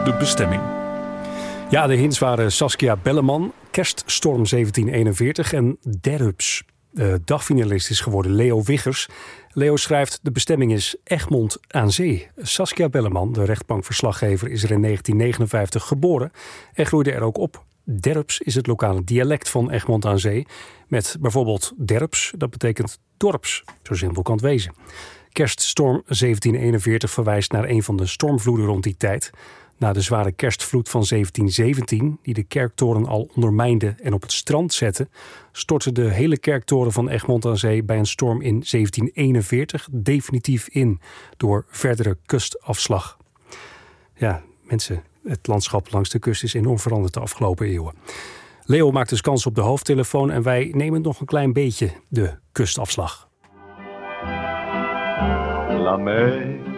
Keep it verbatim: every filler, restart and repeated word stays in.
de bestemming. Ja, de hints waren Saskia Belleman, Kerststorm zeventien eenenveertig en Derrups. De dagfinalist is geworden Leo Wiggers. Leo schrijft: de bestemming is Egmond aan Zee. Saskia Belleman, de rechtbankverslaggever, is er in negentien negenenvijftig geboren en groeide er ook op. Derrups is het lokale dialect van Egmond aan Zee. Met bijvoorbeeld Derrups, dat betekent dorps. Zo simpel kan het wezen. Kerststorm zeventien eenenveertig verwijst naar een van de stormvloeden rond die tijd. Na de zware kerstvloed van zeventien zeventien, die de kerktoren al ondermijnde en op het strand zette, stortte de hele kerktoren van Egmond aan Zee bij een storm in zeventien eenenveertig definitief in door verdere kustafslag. Ja, mensen, het landschap langs de kust is enorm veranderd de afgelopen eeuwen. Leo maakt dus kans op de hoofdtelefoon en wij nemen nog een klein beetje de kustafslag. La mer